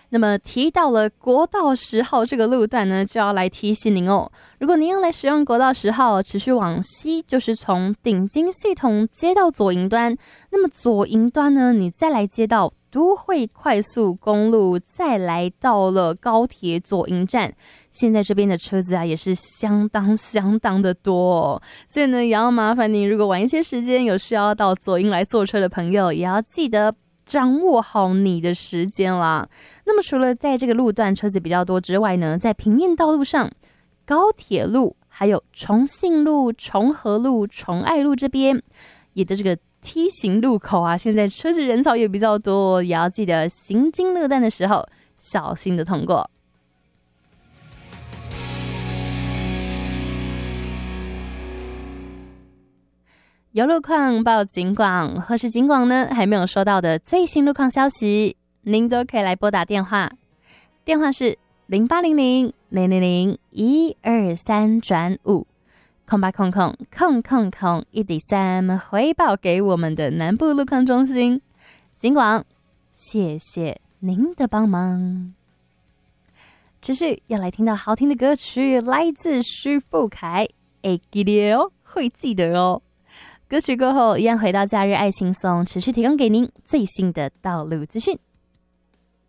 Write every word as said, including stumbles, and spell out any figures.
那么提到了国道十号这个路段呢，就要来提醒您哦，如果您要来使用国道十号，持续往西，就是从顶金系统接到左营端，那么左营端呢，你再来接到都会快速公路，再来到了高铁左营站，现在这边的车子啊也是相当相当的多哦，所以呢也要麻烦您，如果晚一些时间有需要到左营来坐车的朋友，也要记得掌握好你的时间啦。那么除了在这个路段车子比较多之外呢，在平面道路上，高铁路还有重信路、重和路、重爱路这边也的这个梯形路口啊，现在车子人潮也比较多，也要记得行经乐段的时候小心的通过。有路况报警广，或是警广呢还没有收到的最新路况消息，您都可以来拨打电话，电话是零八零零零零零一二三转五，空八空空空空空一点三，回报给我们的南部路况中心。警广，谢谢您的帮忙。持续要来听到好听的歌曲，来自徐富凯，会记得哦，会记得哦。歌曲过后，一样回到假日爱情颂，持续提供给您最新的道路资讯。